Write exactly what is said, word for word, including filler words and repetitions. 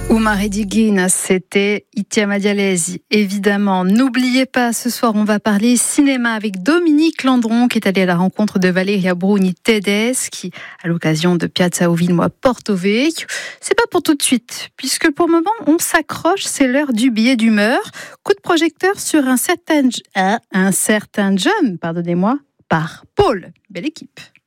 Oumar Edigin, c'était Itiama Dialesi, évidemment. N'oubliez pas, ce soir, on va parler cinéma avec Dominique Landron, qui est allé à la rencontre de Valeria Bruni Tedeschi, à l'occasion de Piazza Uvilmo Porto Vecchio. C'est pas pour tout de suite, puisque pour le moment, on s'accroche, c'est l'heure du billet d'humeur. Coup de projecteur sur un certain, un, un certain John, pardonnez-moi, par Paul. Belle équipe.